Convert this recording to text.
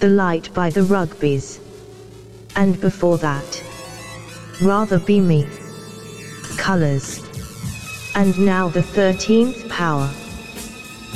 The Light by the Rugbies. And before that, Rather Be Me, Colors. And now the 13th Power.